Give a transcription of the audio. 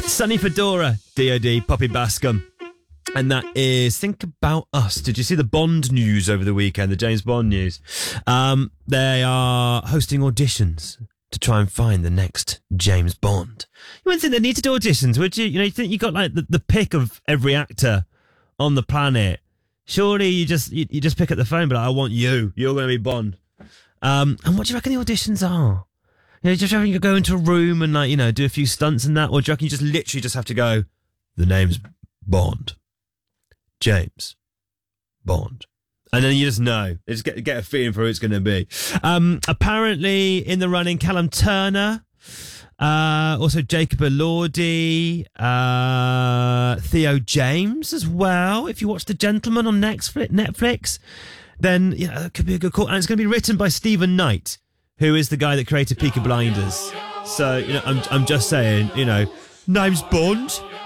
Sunny Fedora, DoD, Poppy Bascom. And that is Think About Us. Did you see the Bond news over the weekend, the James Bond news? They are hosting auditions to try and find the next James Bond. You wouldn't think they need to do auditions, would you? You know, you think you got like the pick of every actor on the planet. Surely you just pick up the phone, but like, I want you. You're going to be Bond. And what do you reckon the auditions are? You know, do you reckon you go into a room and like, you know, do a few stunts and that, or do you reckon you just literally just have to go, the name's Bond. James Bond. And then you just know. You just get a feeling for who it's going to be. Apparently in the running, Callum Turner, also Jacob Elordi, Theo James as well. If you watch The Gentleman on Netflix, then yeah, that could be a good call. And it's going to be written by Stephen Knight, who is the guy that created Peaky Blinders. So, you know, I'm just saying, you know, name's Bond.